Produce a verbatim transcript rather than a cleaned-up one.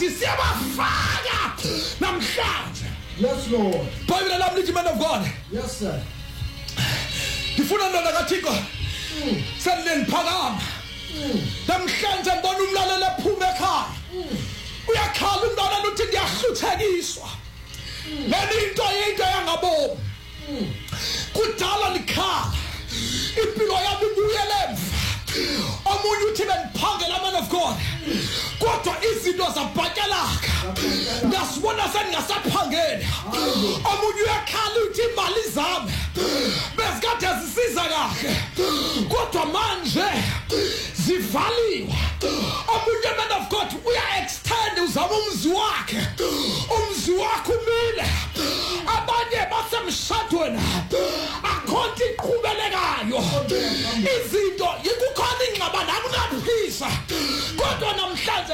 nathi siyabafaka namhlanje. Yes, Lord. Bible lami lithi man of God. Yes, sir. Ngifuna ndona kaThixo. Seniliphakama. Namhlanje ngibona umlalelo ephuma ekhaya. Uyakhala umntwana uthi ngiyahluthekiswa. Leli into into yangabomu. Kudala likhala. Impilo yami ibuyele emva. Omunye uthi bengiphangela man of God. Kodwa izinto zabhakelaka. Ngasibona seningasaphangeni. Omunye uyakhala uthi imali zami besikade zisiza kahle. Kodwa manje zivaliwe. Omunye man of God uya extend uzama umzi wakhe. Umzi wakhe umile. Abanye basemshadweni. Akhonti iqhubelekayo. Izinto yikukhona ingxabano akunaphisa. Kodwa namhlanje